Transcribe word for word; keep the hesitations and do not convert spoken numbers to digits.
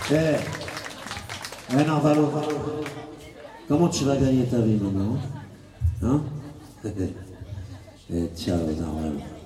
Eh, eh non, Valo, comment tu vas gagner ta vie maintenant? Hein? Eh, ciao, Darwin.